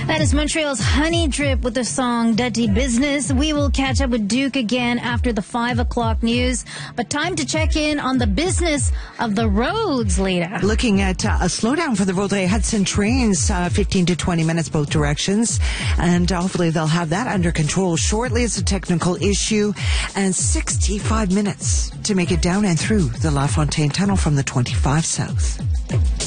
That is Montreal's Honey Drip with the song Dirty Business. We will catch up with Duke again after the 5 o'clock news. But time to check in on the business of the roads later. Looking at a slowdown for the Vaudreuil-Hudson trains, 15 to 20 minutes both directions. And hopefully they'll have that under control shortly. It's a technical issue. And 65 minutes to make it down and through the La Fontaine Tunnel from the 25 south.